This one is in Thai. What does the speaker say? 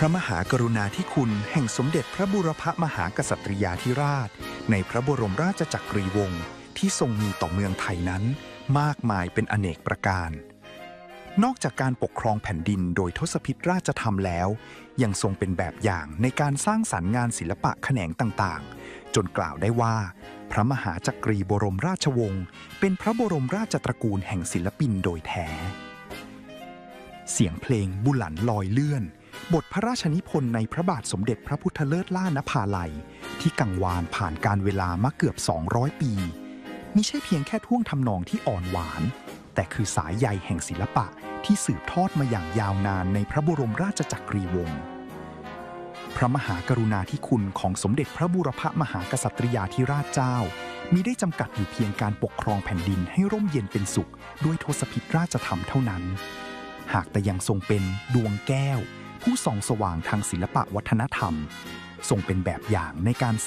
ระมหากรุณาธิคุณแห่งสมเด็จพระบูรพมหากษัตริยาธิราชในพระบรมราชจักรีวงศ์ที่ทรงมีต่อเมืองไทยนั้นมากมายเป็นอเนกประการนอกจากการปกครองแผ่นดินโดยทศพิธราชธรรมแล้วยังทรงเป็นแบบอย่างในการสร้างสรรค์งานศิลปะแขนงต่างๆจนกล่าวได้ว่าพระมหาจักรีบรมราชวงศ์เป็นพระบรมราชตระกูลแห่งศิลปินโดยแท้เสียงเพลงบุหลันลอยเลื่อนบทพระราชนิพนธ์ในพระบาทสมเด็จพระพุทธเลิศล่านภาลัยที่กังวานผ่านการเวลามาเกือบ200 ปีมิใช่เพียงแค่ท่วงทำนองที่อ่อนหวานแต่คือสายใยแห่งศิลปะที่สืบทอดมาอย่างยาวนานในพระบรมราชจักรีวงศ์พระมหากรุณาธิคุณของสมเด็จพระบูรพมหากษัตริยาธิราชเจ้ามิได้จำกัดอยู่เพียงการปกครองแผ่นดินให้ร่มเย็นเป็นสุขด้วยทศพิธราชธรรมเท่านั้นหากแต่ยังทรงเป็นดวงแก้วผู้ส่องสว่างทางศิลปะวัฒนธรรมทรงเป็นแบบอย่างในการ